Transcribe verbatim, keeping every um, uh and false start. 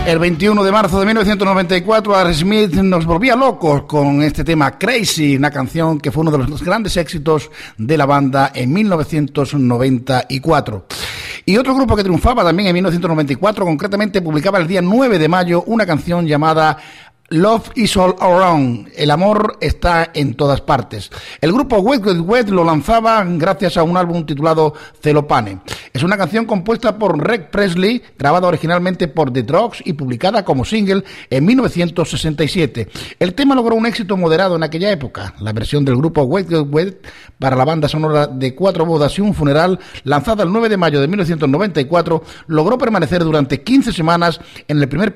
El veintiuno de marzo de mil novecientos noventa y cuatro, Aerosmith nos volvía locos con este tema Crazy, una canción que fue uno de los grandes éxitos de la banda en mil novecientos noventa y cuatro. Y otro grupo que triunfaba también en mil novecientos noventa y cuatro, concretamente publicaba el día nueve de mayo una canción llamada Love is all around, el amor está en todas partes. El grupo Wet Wet Wet lo lanzaba gracias a un álbum titulado Celopane. Es una canción compuesta por Reg Presley, grabada originalmente por The Drugs y publicada como single en mil novecientos sesenta y siete. El tema logró un éxito moderado en aquella época. La versión del grupo Wet Wet Wet para la banda sonora de Cuatro bodas y un funeral, lanzada el nueve de mayo de mil novecientos noventa y cuatro, logró permanecer durante quince semanas en el primer